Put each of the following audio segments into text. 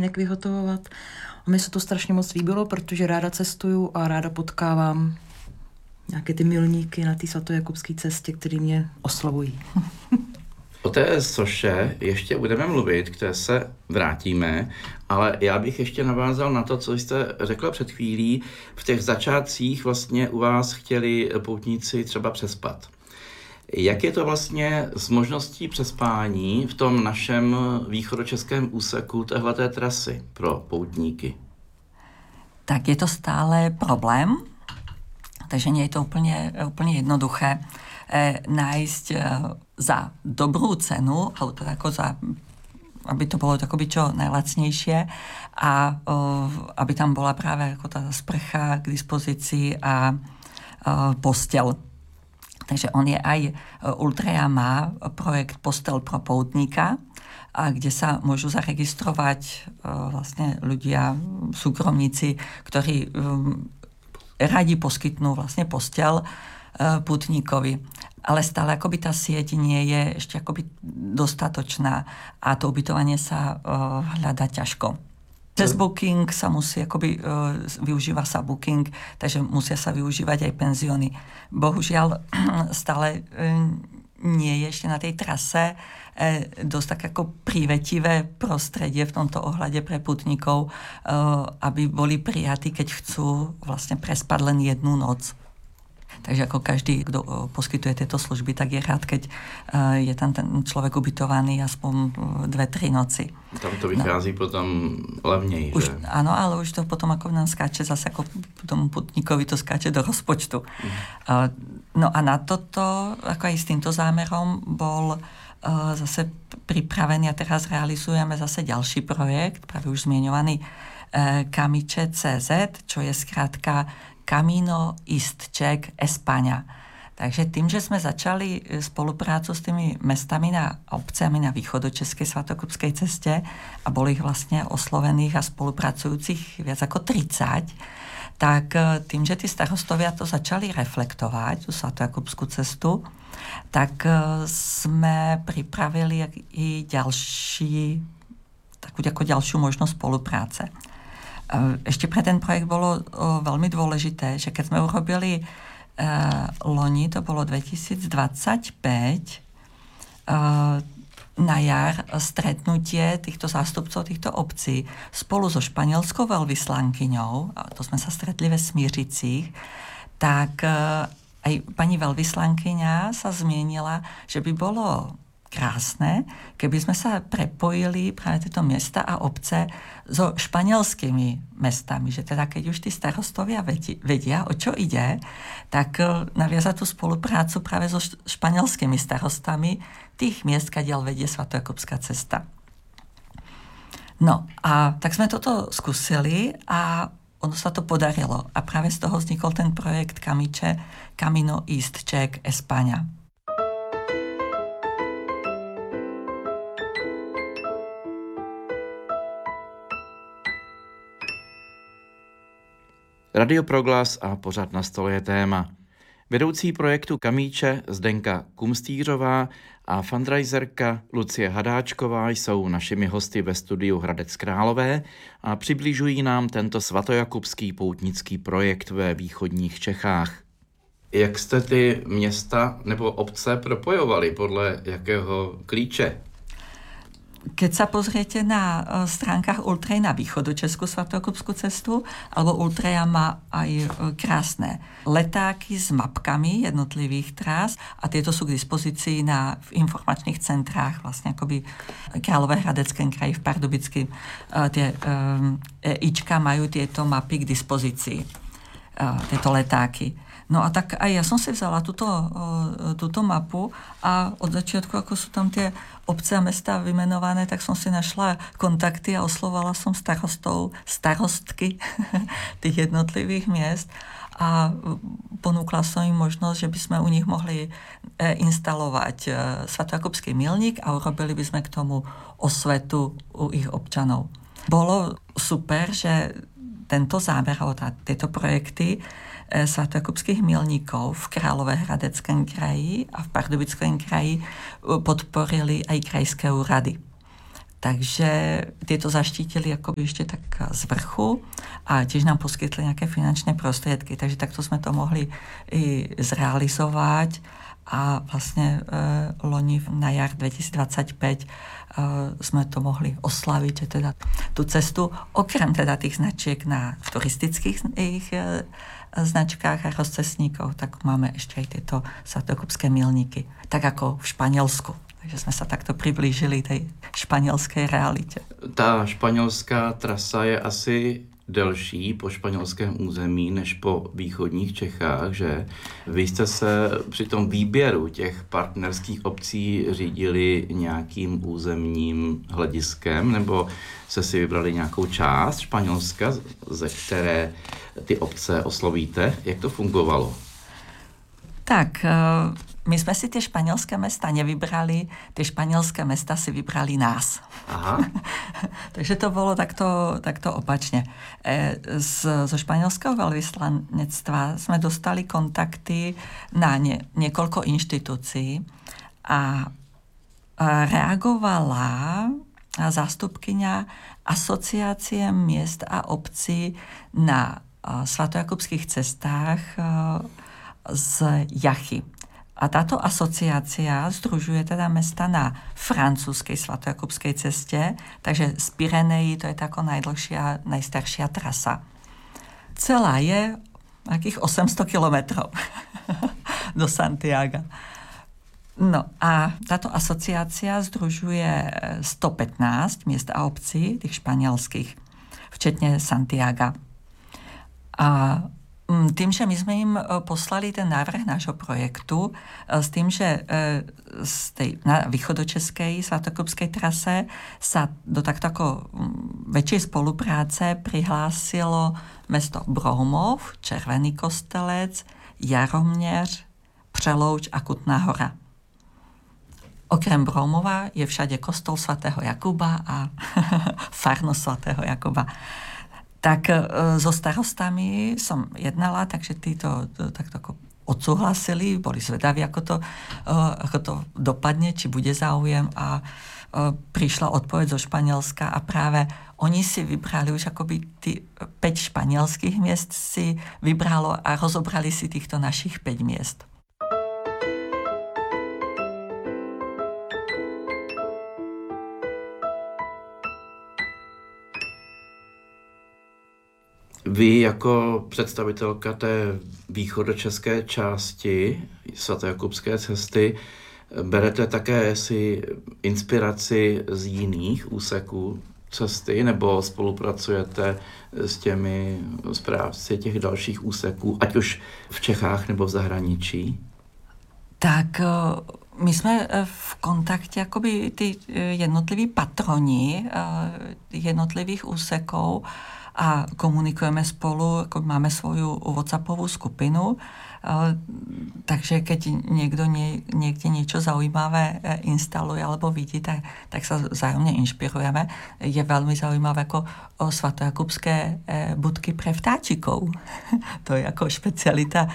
odpočinek vyhotovovat. A mně se to strašně moc líbilo, protože ráda cestuju a ráda potkávám nějaké ty milníky na té svatojakubské cestě, které mě oslovují. O té soše ještě budeme mluvit, k té se vrátíme, ale já bych ještě navázal na to, co jste řekla před chvílí. V těch začátcích vlastně u vás chtěli poutníci třeba přespat. Jak je to vlastně s možností přespání v tom našem východočeském úseku téhleté trasy pro poutníky? Tak je to stále problém, takže nie je to úplne jednoduché nájsť za dobrú cenu, alebo teda ako aby to bolo takoby čo najlacnejšie a aby tam bola práve ako tá sprcha k dispozícii a posteľ. Takže on je aj, Ultraja má projekt Postel pro poutníka, a kde sa môžu zaregistrovať vlastne ľudia, súkromníci, ktorí radi poskytnú vlastne posteľ putníkovi. Ale stále akoby tá sieť nie je ešte akoby dostatočná a to ubytovanie sa hľadá ťažko. Cez Booking sa musí akoby, využíva sa Booking, takže musia sa využívať aj penzióny. Bohužiaľ stále nie je ešte na tej trase dosť tak ako prívetivé prostredie v tomto ohľade pre putníkov, aby boli prijatí, keď chcú vlastne prespať len jednu noc. Takže ako každý, kto poskytuje tieto služby, tak je rád, keď je tam ten človek ubytovaný aspoň 2-3 noci. Tam to vychází potom levnej, že? Áno, ale už to potom ako nám skáče zase ako tomu putníkovi to skáče do rozpočtu. No a na toto, ako aj s týmto zámerom, bol zase pripravený a teraz realizujeme zase ďalší projekt, práve už zmienovaný Camiche.cz, čo je skrátka Camino East Czech España. Takže tým, že sme začali spoluprácu s tými mestami a obcami na východočeskej svatokupskej ceste a boli ich vlastne oslovených a spolupracujúcich viac ako 30, tak tým, že tí starostovia to začali reflektovať, tú svatojakubskú cestu, tak sme pripravili i takú ďalšiu možnosť spolupráce. Ešte pre ten projekt bolo veľmi dôležité, že keď sme urobili loni, to bolo 2025, na jar stretnutie týchto zástupcov týchto obcí spolu so španielskou veľvyslankyňou, a to sme sa stretli ve Smířicích, tak aj pani veľvyslankyňa sa zmienila, že by bolo krásne, keby sme sa prepojili práve tieto mesta a obce so španielskými mestami, že teda keď už tí starostovia vedia, o čo ide, tak naviazať tú spoluprácu práve so španielskými starostami tých miest, kadiaľ vedie svatojakubská cesta. No a tak sme toto skúsili a ono sa to podarilo. A práve z toho vznikol ten projekt Camiche, Camino East Czech España. Radio Proglas a pořad Na stole je téma. Vedoucí projektu Camiche Zdenka Kumstýřová a fundraiserka Lucie Hadáčková jsou našimi hosty ve studiu Hradec Králové a přibližují nám tento svatojakubský poutnický projekt ve východních Čechách. Jak jste ty města nebo obce propojovali? Podle jakého klíče? Keď sa pozriete na stránkach Ultraja na východočeskú svatojakubskú cestu, alebo Ultraja má aj krásne letáky s mapkami jednotlivých trás a tieto sú k dispozícii v informačných centrách, vlastne akoby Královéhradeckém kraji, v Pardubickém. Tie ička majú tieto mapy k dispozícii, tieto letáky. No a tak aj ja som si vzala túto mapu a od začiatku, ako sú tam tie obce a mesta vymenované, tak som si našla kontakty a oslovala som starostky tých jednotlivých miest a ponúkla som im možnosť, že by sme u nich mohli instalovať svatojakubský milník a urobili by sme k tomu osvetu u ich občanov. Bolo super, že tento zámer, tieto projekty svatojakubských milníkov v Královéhradeckém kraji a v Pardubickom kraji podporili aj krajské úrady. Takže tieto zaštítili akoby ešte tak z vrchu a tiež nám poskytli nejaké finančné prostriedky. Takže takto sme to mohli i zrealizovať a vlastne loni na jar 2025 sme to mohli oslaviť, že teda tú cestu, okrem teda tých značiek na turistických značkách a rozcestníkov, tak máme ešte aj tieto svatojakubské milníky, tak ako v Španielsku. Takže jsme se takto přiblížili té španělské realitě. Ta španělská trasa je asi delší po španělském území než po východních Čechách, že? Vy jste se při tom výběru těch partnerských obcí řídili nějakým územním hlediskem, nebo jste si vybrali nějakou část Španělska, ze které ty obce oslovíte? Jak to fungovalo? Tak, my jsme si ty španělské města nevybrali, ty španělské města si vybrali nás. Aha. Takže to bylo takto opačně. Zo španělského veľvyslanectva jsme dostali kontakty na několik institucí a reagovala zástupkyňa Asociácie miest a obcí na svatojakubských cestách z Jachy. A táto asociácia združuje teda mesta na francúzskej svatojakubskej ceste, takže z Pyrenejí to je tako najdlhšia, najstaršia trasa. Celá je nejakých 800 kilometrov do Santiaga. No a táto asociácia združuje 115 miest a obcí, tých španielských, včetne Santiaga. A tým, že my sme im poslali ten návrh nášho projektu s tým, že z tej na východočeskej svatokupskej trase sa do takto ako väčšej spolupráce prihlásilo mesto Broumov, Červený Kostelec, Jaromněř, Přelouč a Kutná Hora. Okrem Broumova je všade kostol svätého Jakuba a farnosť svätého Jakuba. Tak so starostami som jednala, takže títo takto ako odsúhlasili, boli zvedaví, ako to dopadne, či bude záujem a prišla odpoveď zo Španielska a práve oni si vybrali už akoby 5 španielských miest si vybralo a rozobrali si týchto našich 5 miest. Vy jako představitelka té východočeské části svatojakubské cesty berete také si inspiraci z jiných úseků cesty nebo spolupracujete s těmi správci těch dalších úseků, ať už v Čechách nebo v zahraničí? Tak my jsme v kontakte, akoby ty jednotliví patroni jednotlivých úsekov a komunikujeme spolu, ako máme svoju WhatsAppovú skupinu, takže keď niekto niekde niečo zaujímavé instaluje alebo vidí, tak sa vzájomne inšpirujeme. Je veľmi zaujímavé ako svatojakubské budky pre vtáčikov. To je ako špecialita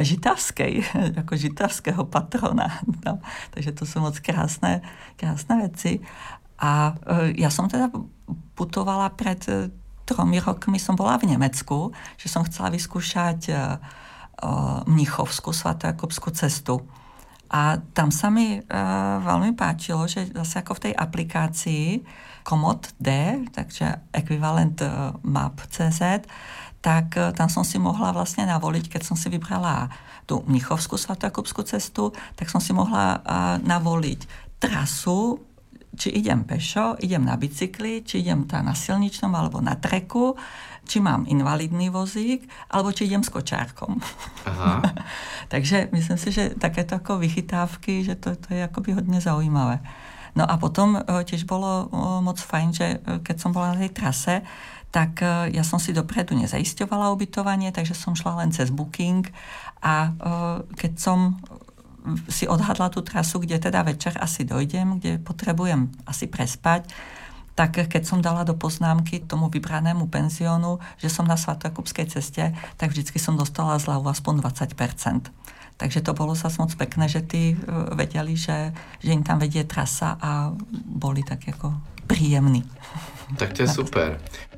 ako žitavského patrona. No, takže to sú moc krásne veci. A ja som teda putovala pred 3 rokmi som bola v Nemecku, že som chcela vyskúšať mnichovskú svatojakubskú cestu. A tam sa mi veľmi páčilo, že zase ako v tej aplikácii Komoot D, takže ekvivalent map.cz, tak tam som si mohla vlastne navoliť, keď som si vybrala tú mnichovskú svatojakubskú cestu, tak som si mohla navoliť trasu, či idem pešo, idem na bicykli, či idem na silničnom alebo na treku, či mám invalidný vozík, alebo či idem s kočárkom. Aha. Takže myslím si, že takéto ako vychytávky, že to je akoby hodne zaujímavé. No a potom tiež bolo moc fajn, že keď som bola na tej trase, tak ja som si dopredu nezaisťovala ubytovanie, takže som šla len cez booking a keď som si odhadla tú trasu, kde teda večer asi dojdem, kde potrebujem asi prespať, tak keď som dala do poznámky tomu vybranému penziónu, že som na svatojakubskej ceste, tak vždycky som dostala zľavu aspoň 20%. Takže to bolo zase moc pekné, že tí vedeli, že im tam vedie trasa a boli tak jako príjemní. Tak to je super.